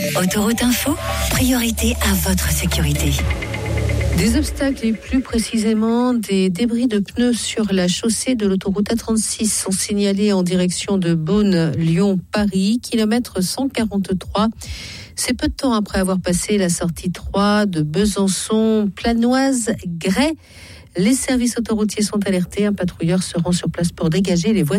Autoroute Info, priorité à votre sécurité. Des obstacles et plus précisément des débris de pneus sur la chaussée de l'autoroute A36 sont signalés en direction de Beaune, Lyon, Paris, kilomètre 143. C'est peu de temps après avoir passé la sortie 3 de Besançon, Planoise, Grès. Les services autoroutiers sont alertés. Un patrouilleur se rend sur place pour dégager les voies